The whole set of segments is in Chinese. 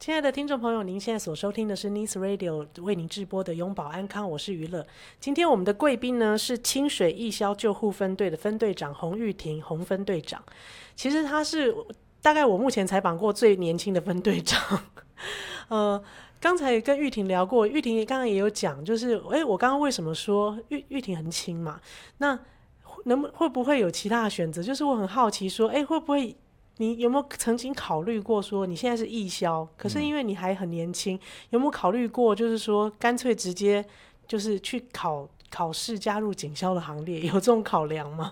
亲爱的听众朋友，您现在所收听的是 Nice Radio 为您直播的永保安康，我是娱乐。今天我们的贵宾呢是清水义消救护分队的分队长洪玉婷，洪分队长。其实他是大概我目前采访过最年轻的分队长。刚才跟玉婷聊过，玉婷刚刚也有讲，就是我刚刚为什么说玉婷很轻嘛？那会不会有其他的选择？就是我很好奇说，会不会你有没有曾经考虑过说，你现在是义消，可是因为你还很年轻，有没有考虑过，就是说干脆直接就是去考试加入警消的行列，有这种考量吗？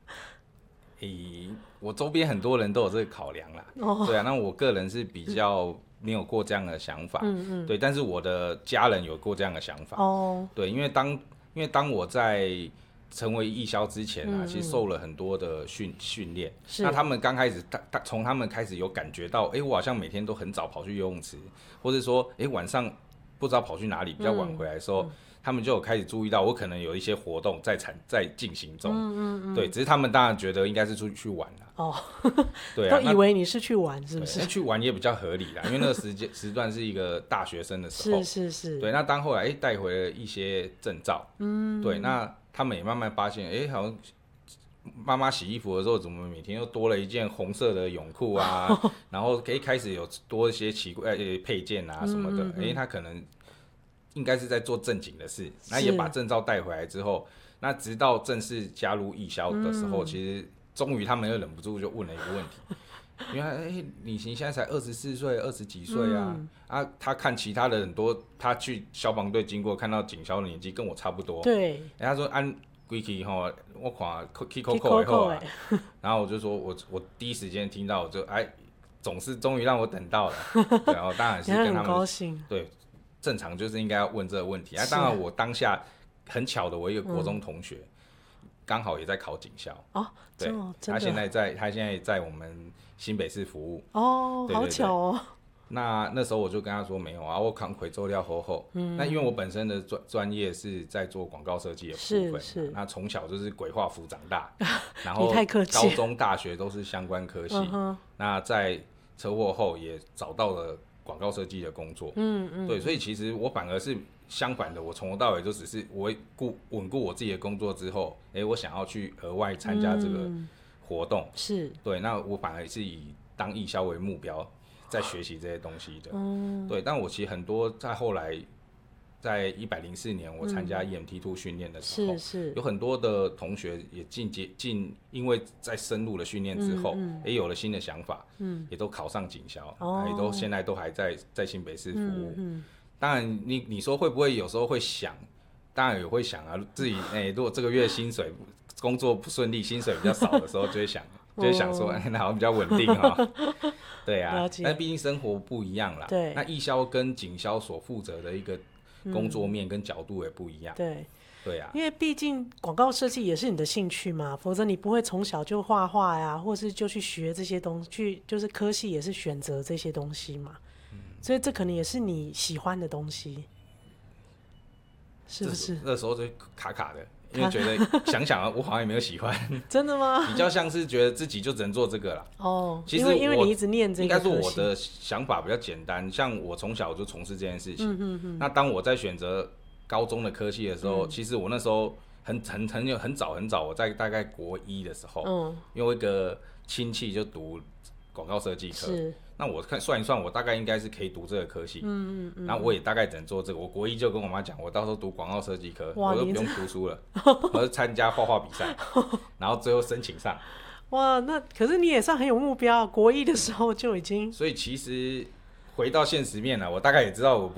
我周边很多人都有这个考量啦。对啊，那我个人是比较没有过这样的想法。对，但是我的家人有过这样的想法。对，因为当我在成为义消之前其实受了很多的训练。那他们刚开始，从他们开始有感觉到，我好像每天都很早跑去游泳池，或者说，晚上不知道跑去哪里，比较晚回来的时候，他们就有开始注意到我可能有一些活动在进行中。对，只是他们当然觉得应该是出去玩啦。对啊， 都以为你是去玩，是不是？ 去玩也比较合理啦，因为那个时段是一个大学生的时候。 是。对， 那当后来带回了一些证照。对，那他们也慢慢发现，好像妈妈洗衣服的时候，怎么每天又多了一件红色的泳裤啊？然后开始有多一些奇怪配件啊什么的。他可能应该是在做正经的事，那也把证照带回来之后，那直到正式加入义消的时候，其实终于他们又忍不住就问了一个问题。因为你现在才24岁，20几岁啊。他看其他的很多，他去消防队经过，看到警消的年纪跟我差不多。 对。 他说按规矩吼，我看去扣扣以后啊，然后我就说我第一时间听到，我就总是终于让我等到了。对，然后当然是跟他们很高兴。 对，正常就是应该要问这个问题。当然我当下很巧的，我一个国中同学刚好也在考警消。对，他现在在我们新北市服务。对， 好巧哦。 那时候我就跟他说没有啊，我扛回做料后。那因为我本身的专业是在做广告设计的部分。是。那从小就是鬼画符长大，然后高中大学都是相关科系。那在车祸后也找到了广告设计的工作。对，所以其实我反而是相反的，我从头到尾就只是我稳固我自己的工作之后，我想要去额外参加这个活动。 是。对， 那我反而是以当义消为目标，在学习这些东西的。对，但我其实很多在后来，在104年我参加 EMT2 训练的时候，有很多的同学也因为在深入的训练之后，也有了新的想法，也都考上警消，也都现在都还在新北市服务。当然你说会不会有时候会想，当然也会想啊，自己如果这个月薪水工作不顺利，薪水比较少的时候，就会想说，那好像比较稳定对啊，但毕竟生活不一样啦。对。那义消跟警消所负责的一个工作面跟角度也不一样。对啊， 因为毕竟广告设计也是你的兴趣嘛，否则你不会从小就画画呀，或是就去学这些东西，就是科系也是选择这些东西嘛。所以这可能也是你喜欢的东西，是不是？ 那时候就卡卡的，因为觉得想想我好像也没有喜欢。 真的吗？ 比较像是觉得自己就只能做这个啦。其实因为你一直念这个， 应该说我的想法比较简单，像我从小就从事这件事情。那当我在选择高中的科系的时候，其实我那时候很早，我在大概国1的时候，因为我一个亲戚就读广告设计科。那我算一算，我大概应该是可以读这个科系。然后我也大概只能做这个。我国1就跟我妈讲，我到时候读广告设计科，我都不用读书了，我就参加画画比赛，然后最后申请上。 哇，那可是你也算很有目标，国1的时候就已经。 所以其实回到现实面了，我大概也知道我